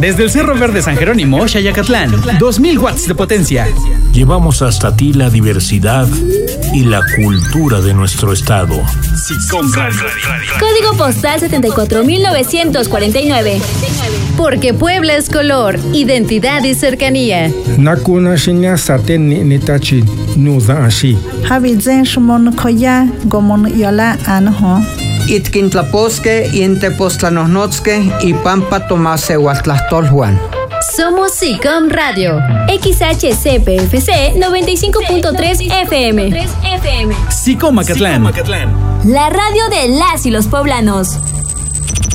Desde el Cerro Verde San Jerónimo, Xayacatlán, 2000 watts de potencia. Llevamos hasta ti la diversidad y la cultura de nuestro estado. SICOM Radio. Código postal 74949. Porque Puebla es color, identidad y cercanía. Nakuna shinya saten nitachi nuza ashi. Habizen shumon koya gomon yola anho. Itkintlaposque, Intepostlanosnotzque y Pampa Tomase Huatlastolhuan. Somos SICOM Radio. XHCPFC 95.3 FM. SICOM Acatlán. La radio de las y los poblanos.